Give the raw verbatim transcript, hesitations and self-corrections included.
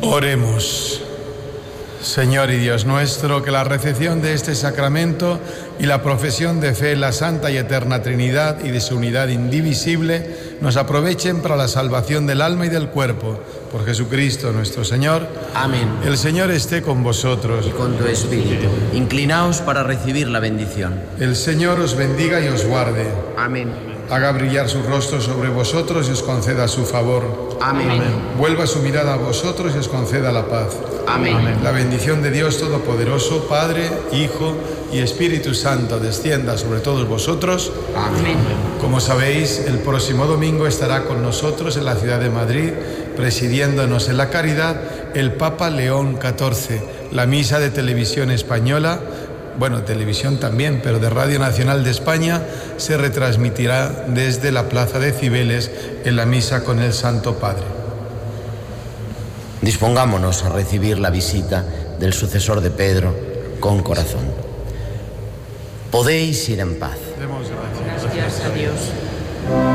Oremos. Señor y Dios nuestro, que la recepción de este sacramento y la profesión de fe en la Santa y Eterna Trinidad y de su unidad indivisible nos aprovechen para la salvación del alma y del cuerpo. Por Jesucristo nuestro Señor. Amén. El Señor esté con vosotros. Y con tu espíritu. Inclinaos para recibir la bendición. El Señor os bendiga y os guarde. Amén. Haga brillar su rostro sobre vosotros y os conceda su favor. Amén. Amén. Vuelva su mirada a vosotros y os conceda la paz. Amén. Amén. La bendición de Dios Todopoderoso, Padre, Hijo y Espíritu Santo, descienda sobre todos vosotros. Amén. Como sabéis, el próximo domingo estará con nosotros en la ciudad de Madrid, presidiéndonos en la caridad, el Papa León catorce. La misa de Televisión Española, bueno, televisión también, pero de Radio Nacional de España, se retransmitirá desde la Plaza de Cibeles en la misa con el Santo Padre. Dispongámonos a recibir la visita del sucesor de Pedro con corazón. Podéis ir en paz. Demos gracias. Gracias a Dios.